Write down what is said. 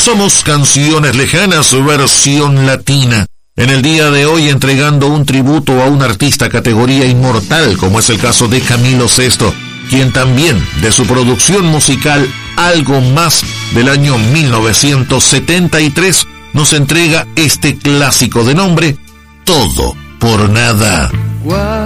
Somos Canciones Lejanas, versión latina. En el día de hoy entregando un tributo a un artista categoría inmortal, como es el caso de Camilo Sesto, quien también, de su producción musical Algo Más del año 1973, nos entrega este clásico de nombre Todo por Nada.